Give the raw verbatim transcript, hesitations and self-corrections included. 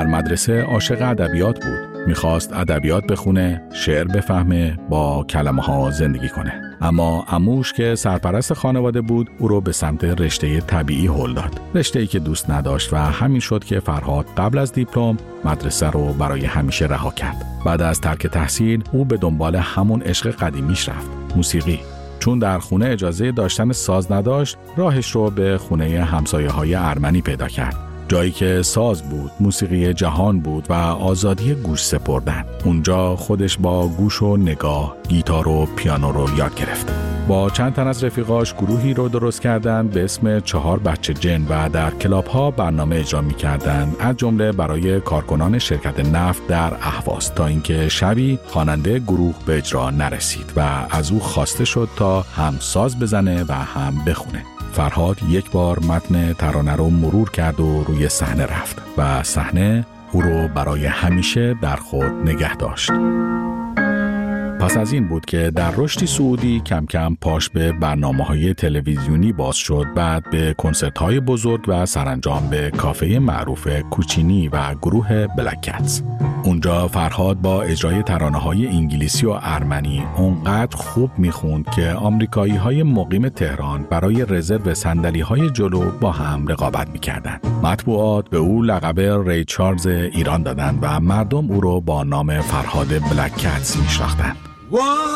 در مدرسه عاشق ادبیات بود. میخواست ادبیات بخونه، شعر بفهمه، با کلمه ها زندگی کنه. اما عموش که سرپرست خانواده بود او رو به سمت رشته طبیعی هل داد. رشته‌ای که دوست نداشت و همین شد که فرهاد قبل از دیپلم مدرسه رو برای همیشه رها کرد. بعد از ترک تحصیل او به دنبال همون عشق قدیمیش رفت، موسیقی. چون در خونه اجازه داشتن ساز نداشت، راهش رو به خونه همسایه‌های ارمنی پیدا کرد. جایی که ساز بود، موسیقی جهان بود و آزادی گوش سپردن. اونجا خودش با گوش و نگاه، گیتار و پیانو رو یاد گرفت. با چند تن از رفیقاش گروهی رو درست کردن به اسم چهار بچه جن و در کلاب ها برنامه اجرا می‌کردند، از جمله برای کارکنان شرکت نفت در اهواز، تا اینکه شبی خواننده گروه به اجرا نرسید و از او خواسته شد تا هم ساز بزنه و هم بخونه. فرهاد یک بار متن ترانه رو مرور کرد و روی صحنه رفت و صحنه او رو برای همیشه در خود نگه داشت. پس از این بود که در رشدی سعودی کم کم پاش به برنامه‌های تلویزیونی باز شد، بعد به کنسرت‌های بزرگ و سرانجام به کافه معروف کوچینی و گروه بلک کتس. اونجا فرهاد با اجرای ترانه‌های انگلیسی و ارمنی اونقدر خوب میخوند که آمریکایی‌های مقیم تهران برای رزرو صندلی‌های جلو با هم رقابت می‌کردند. مطبوعات به او لقب ری چارلز ایران دادند و مردم او رو با نام فرهاد بلک کتس می‌شناختند.